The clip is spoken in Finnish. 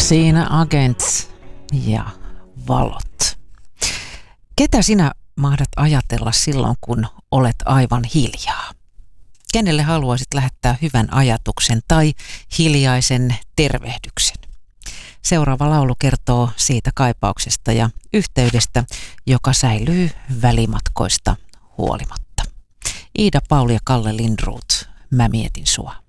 Siinä Agents ja valot. Ketä sinä mahdat ajatella silloin, kun olet aivan hiljaa? Kenelle haluaisit lähettää hyvän ajatuksen tai hiljaisen tervehdyksen? Seuraava laulu kertoo siitä kaipauksesta ja yhteydestä, joka säilyy välimatkoista huolimatta. Iida Pauli ja Kalle Lindroth, Mä mietin sua.